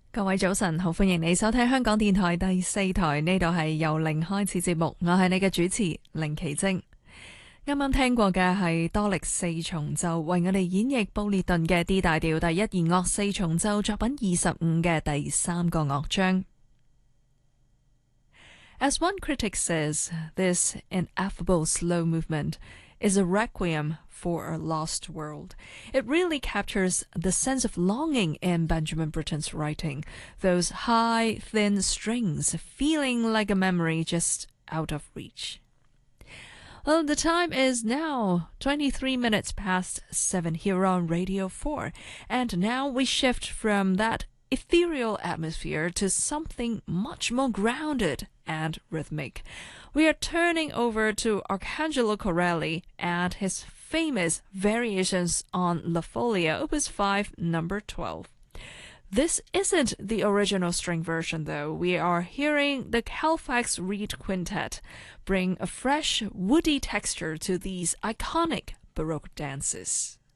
各位早晨，好歡迎你收聽香港電台第四台，呢度係由零開始節目，我係你嘅主持凌奇晶。啱啱聽過嘅係多力四重奏為我哋演繹布列頓嘅 D 大調第一弦樂四重奏作品25嘅第3個樂章。As one critic says, this ineffable slow movement is a requiem for a lost world. It really captures the sense of longing in Benjamin Britten's writing, those high, thin strings feeling like a memory just out of reach. Well, the time is now 23 minutes past 7 here on Radio 4, and now we shift from that ethereal atmosphere to something much more grounded and rhythmic. We are turning over to Arcangelo Corelli and his famous variations on La Folia, Opus 5, number 12. This isn't the original string version, though. We are hearing the Halifax Reed Quintet bring a fresh, woody texture to these iconic Baroque dances.